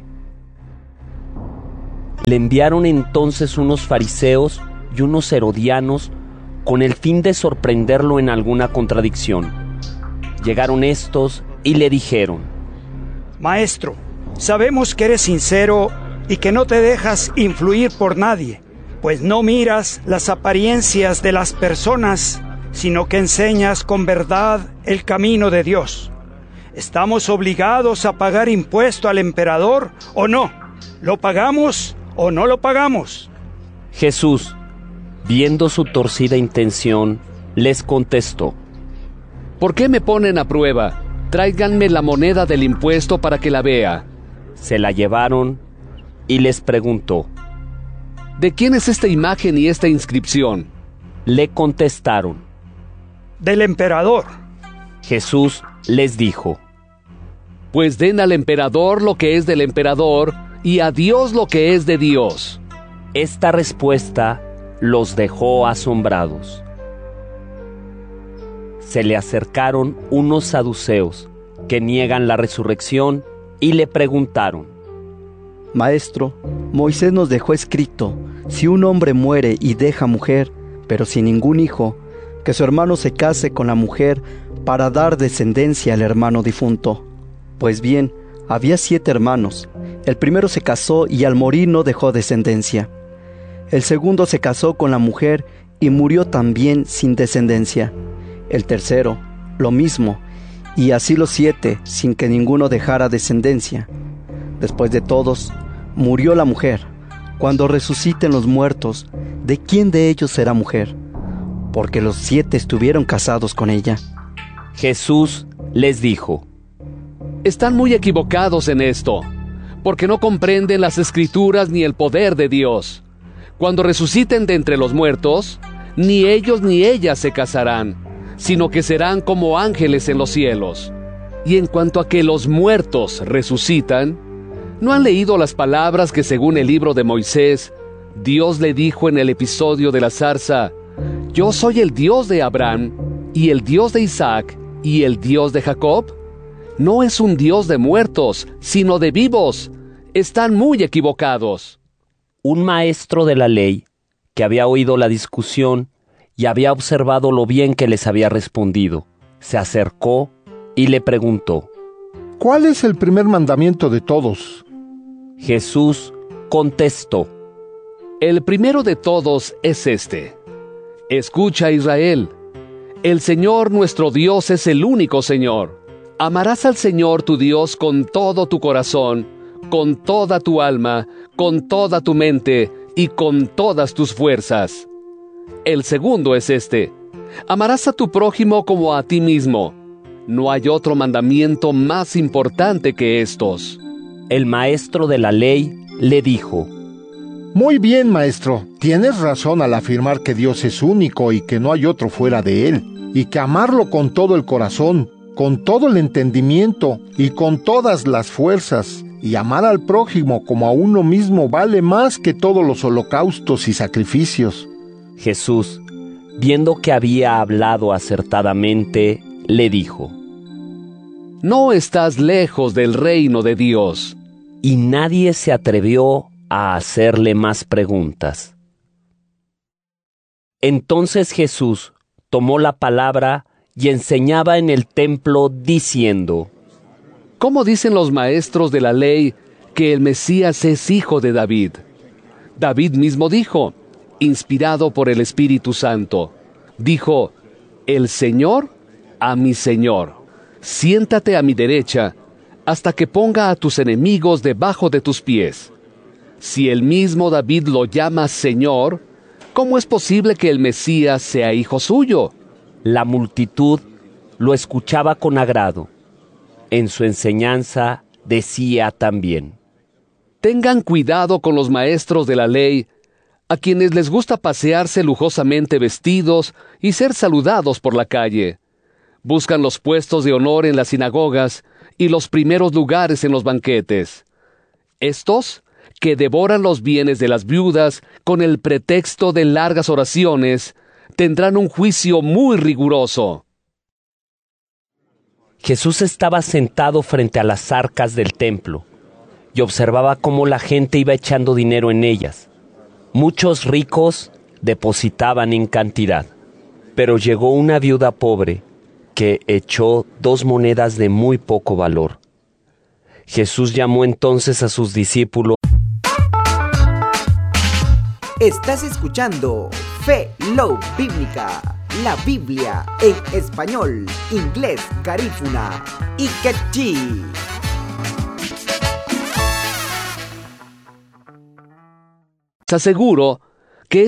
Le enviaron entonces unos fariseos y unos herodianos con el fin de sorprenderlo en alguna contradicción. Llegaron estos y le dijeron: Maestro, sabemos que eres sincero y que no te dejas influir por nadie, pues no miras las apariencias de las personas, sino que enseñas con verdad el camino de Dios. ¿Estamos obligados a pagar impuesto al emperador o no? ¿Lo pagamos o no lo pagamos? Jesús, viendo su torcida intención, les contestó: ¿Por qué me ponen a prueba? Tráiganme la moneda del impuesto para que la vea. Se la llevaron y les preguntó: ¿De quién es esta imagen y esta inscripción? Le contestaron: Del emperador. Jesús les dijo: Pues den al emperador lo que es del emperador y a Dios lo que es de Dios. Esta respuesta los dejó asombrados. Se le acercaron unos saduceos que niegan la resurrección y le preguntaron: Maestro, Moisés nos dejó escrito, si un hombre muere y deja mujer, pero sin ningún hijo, que su hermano se case con la mujer para dar descendencia al hermano difunto. Pues bien, había siete hermanos. El primero se casó y al morir no dejó descendencia. El segundo se casó con la mujer y murió también sin descendencia. El tercero, lo mismo, y así los siete, sin que ninguno dejara descendencia. Después de todos, murió la mujer. Cuando resuciten los muertos, ¿de quién de ellos será mujer? Porque los siete estuvieron casados con ella. Jesús les dijo: Están muy equivocados en esto, porque no comprenden las Escrituras ni el poder de Dios. Cuando resuciten de entre los muertos, ni ellos ni ellas se casarán, sino que serán como ángeles en los cielos. Y en cuanto a que los muertos resucitan, ¿no han leído las palabras que según el libro de Moisés, Dios le dijo en el episodio de la zarza: Yo soy el Dios de Abraham, y el Dios de Isaac, y el Dios de Jacob? No es un Dios de muertos, sino de vivos. Están muy equivocados. Un maestro de la ley, que había oído la discusión y había observado lo bien que les había respondido, se acercó y le preguntó: ¿Cuál es el primer mandamiento de todos? Jesús contestó: El primero de todos es este: Escucha, Israel, el Señor nuestro Dios es el único Señor. Amarás al Señor tu Dios con todo tu corazón, con toda tu alma, con toda tu mente y con todas tus fuerzas. El segundo es este: amarás a tu prójimo como a ti mismo. No hay otro mandamiento más importante que estos. El maestro de la ley le dijo: Muy bien, maestro, tienes razón al afirmar que Dios es único y que no hay otro fuera de Él, y que amarlo con todo el corazón, con todo el entendimiento y con todas las fuerzas, y amar al prójimo como a uno mismo vale más que todos los holocaustos y sacrificios. Jesús, viendo que había hablado acertadamente, le dijo: No estás lejos del reino de Dios. Y nadie se atrevió a hacerle más preguntas. Entonces Jesús tomó la palabra y enseñaba en el templo diciendo: ¿Cómo dicen los maestros de la ley que el Mesías es hijo de David? David mismo dijo, inspirado por el Espíritu Santo, dijo: El Señor a mi Señor, siéntate a mi derecha, hasta que ponga a tus enemigos debajo de tus pies. Si el mismo David lo llama Señor, ¿cómo es posible que el Mesías sea hijo suyo? La multitud lo escuchaba con agrado. En su enseñanza decía también: Tengan cuidado con los maestros de la ley, a quienes les gusta pasearse lujosamente vestidos y ser saludados por la calle. Buscan los puestos de honor en las sinagogas y los primeros lugares en los banquetes. Estos, que devoran los bienes de las viudas con el pretexto de largas oraciones, tendrán un juicio muy riguroso. Jesús estaba sentado frente a las arcas del templo y observaba cómo la gente iba echando dinero en ellas. Muchos ricos depositaban en cantidad, pero llegó una viuda pobre que echó dos monedas de muy poco valor. Jesús llamó entonces a sus discípulos. Estás escuchando Fe Love Bíblica, la Biblia en español, inglés, garífuna y quechí. Te aseguro